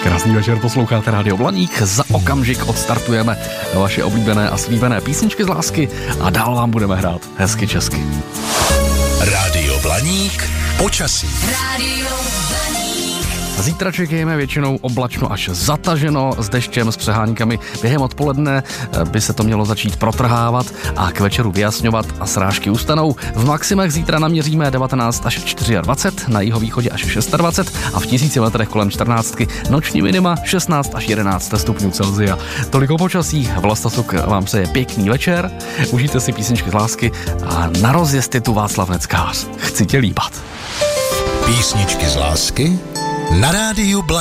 Krásný večer, posloucháte Rádio Blaník. Za okamžik odstartujeme vaše oblíbené a slíbené písničky z lásky a dál vám budeme hrát hezky česky. Rádio Blaník, počasí. Rádio Blaník. Zítra čekejme většinou oblačno až zataženo s deštěm, s přeháníkami. Během odpoledne by se to mělo začít protrhávat a k večeru vyjasňovat a srážky ustanou. V maximech zítra naměříme 19 až 24, na jihovýchodě až 26 a v 1000 metrech kolem 14. Noční minima 16 až 11 stupňů Celsia. Toliko počasí, Vlastosuk vám přeje pěkný večer, užijte si písničky z lásky a na rozjezd je tu Václav Neckář. Chci tě líbat. Písničky z lásky na Rádiu Blaník.